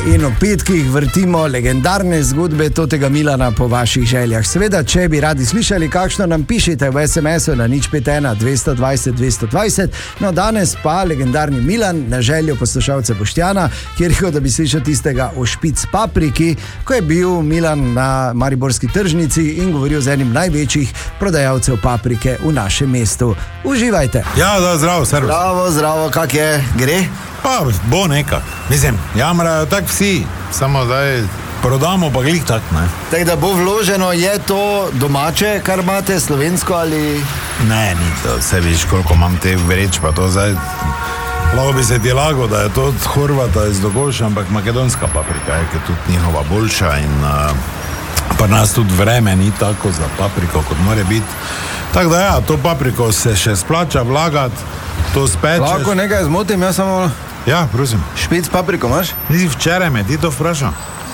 In v petkih vrtimo legendarne zgodbe Totega Milana po vaših željah. Seveda, če bi radi slišali kakšno, nam pišite v SMS-u na 051 220 220. No, danes pa legendarni Milan na željo poslušalca Boštjana, kjer je, da bi slišal tistega o špic papriki, ko je bil Milan na mariborski tržnici in govoril z enim največjih prodajalcev paprike v našem mestu. Uživajte. Ja, da, zdravo, servus. Zdravo, kak je, gre? Pa, bo nekak. Mislim, jamrajo tak vsi, samo zdaj prodamo pa glih tak, ne. Tako da bo vloženo, je to domače, kar imate, slovensko ali... Ne, ni to, vse viš, koliko imam te vreč, pa to zdaj... Lahko bi se ti lago, da je to od Horvata iz Dogoša, ampak makedonska paprika je, ker tudi njihova boljša in pa nas tudi vreme ni tako za papriko, kot more biti. Tako da ja, to papriko se še splača vlagati, to spečeš. Lahko nekaj zmotim, jaz samo... Ja, prosim. Špic papriko imaš? Nisi včeraj me ti to vprašal?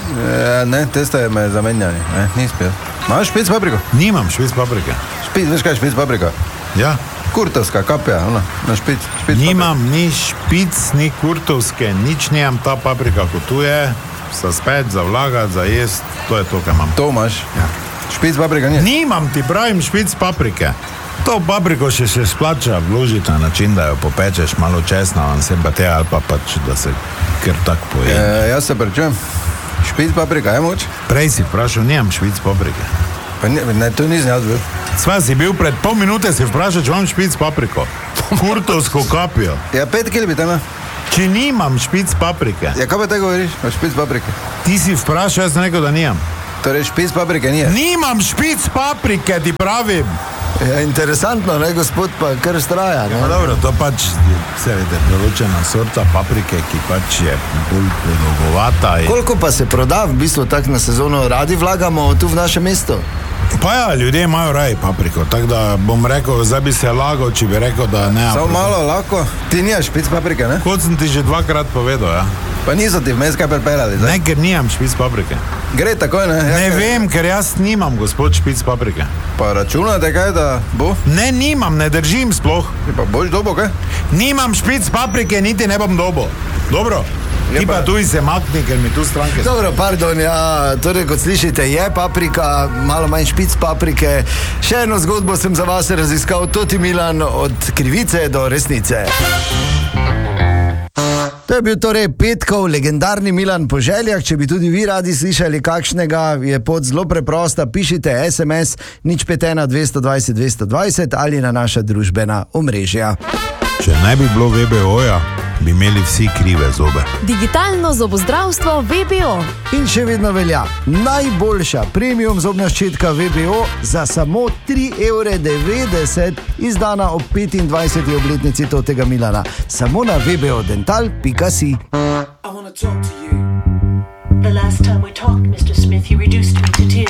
Ne, te ste me zamenjali, nisi pil. Imaš špic papriko? Nimam špic paprike. Veš kaj je špic paprika? Ja. Kurtovska kapja, ona, na špic nimam paprika. Ni špic, ni kurtovske, nič nimam, ta paprika kot tu je, za speč, za vlagati, za jest, to je to, kaj imam. To imaš? Ja. Špic paprika nije? Nimam, ti pravim špic paprike. To papriko še se splača vložiti na način, da jo popečeš malo česna, van se pa te ali pa pač, da se ker tak poje. Jaz se prečujem. Špic paprika, je moč? Prej si vprašal, nimam špic paprike. Pa ne, to nisem jaz bil. Sva si bil pred pol minute, si vprašal, če imam špic papriko. Kurtovsko kapijo. Ja, 5 kili bi te ima. Če nimam špic paprike. Ja, kaj pa te govoriš o špic paprike? Ti si vprašal, jaz sem rekel, da nimam. Torej špic paprike nije? Nimam špic paprike, ti pravim. Ja, interesantno, ne, gospod, pa kar straja, ne? Ja, dobro, to pač, vse vete, določena sorta paprike, ki pač je bolj predolgovata. Koliko pa se proda v bistvu tak na sezono? Radi vlagamo tu v naše mesto? Pa ja, ljudje imajo raj papriko, tako da bom rekel, zdaj bi se lagal, če bi rekel, da ne. Samo malo, lahko. Ti nimaš špic paprike, ne? Kot sem ti že 2-krat povedal, ja. Pa niso ti vmes kaj pripeljali, zdaj? Ne, ker nimam špic paprike. Gre takoj, ne? Ne vem, ker jaz nimam, gospod, špic paprike. Pa računate kaj, da bo? Ne, nimam, ne držim sploh. Pa boš dobo, kaj? Nimam špic paprike, niti ne bom dobo. Dobro? Ti pa tu se makni, ker mi tu stranke... Dobro, pardon, ja, torej kot slišite, je paprika, malo manj špic paprike. Še eno zgodbo sem za vas raziskal, Toti Milan, od krivice do resnice. To je bil torej petkov legendarni Milan po željah. Če bi tudi vi radi slišali kakšnega, je pot zelo preprosta. Pišite SMS 051 220 220 ali na naša družbena omrežja. Če ne bi bilo VBO-ja, bi imeli vsi krive zobe. Digitalno zobozdravstvo VBO. In še vedno velja najboljša premium zobna ščetka VBO za samo 3,90 €, izdana ob 25. obletnici Totega Milana. Samo na vbodental.si. I want to talk to you. The last time we talked, Mr. Smith, you reduced me to tears.